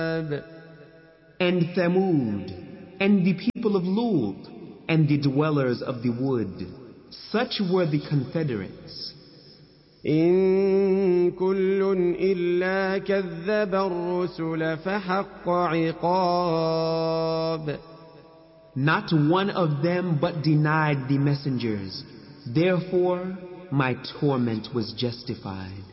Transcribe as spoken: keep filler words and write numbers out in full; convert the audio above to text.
And Thamud, and the people of Lut, and the dwellers of the wood, such were the confederates. إن كل إلا كذب الرسل فحق عقاب. Not one of them but denied the messengers. Therefore, my torment was justified.